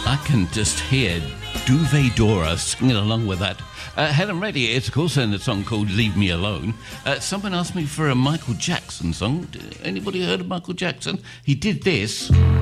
I can just hear Duvet Dora singing along with that. Helen Reddy is, of course, in a song called Leave Me Alone. Someone asked me for a Michael Jackson song. Anybody heard of Michael Jackson? He did this.